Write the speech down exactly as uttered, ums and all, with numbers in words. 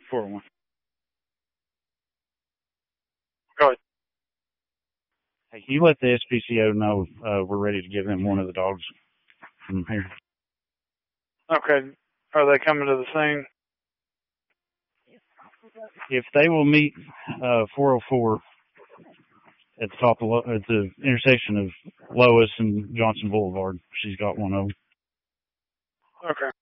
four oh one. Go ahead. Hey, can you let the S P C O know uh, we're ready to give them one of the dogs from here? Okay. Are they coming to the scene? If they will meet uh, four oh four at the top of Lo- at the intersection of Lois and Johnson Boulevard, she's got one of them. Okay.